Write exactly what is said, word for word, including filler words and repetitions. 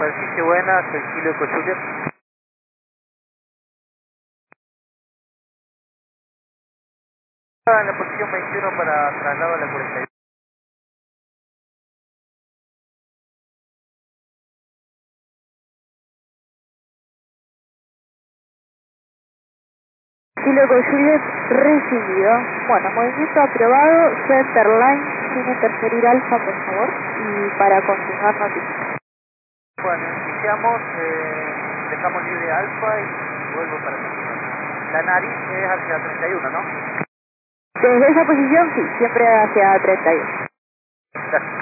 Superficie buena, soy Kilo Eco Juliet. En la posición veintiuno para traslado a la cuarenta y uno. Kilo Eco Juliet recibido. Bueno, movimiento aprobado, Centerline, sin interferir alfa, por favor. Y para continuar noticias. Bueno, iniciamos, eh, dejamos libre alfa y vuelvo para continuar. La nariz es hacia treinta y uno, ¿no? Desde esa posición, sí, siempre hacia treinta y uno. Gracias.